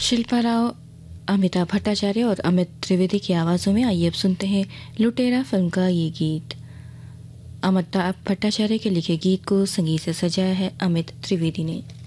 शिल्पा राव, अमिताभ भट्टाचार्य और अमित त्रिवेदी की आवाज़ों में। आइए अब सुनते हैं लुटेरा फिल्म का ये गीत। अमिताभ भट्टाचार्य के लिखे गीत को संगीत से सजाया है अमित त्रिवेदी ने।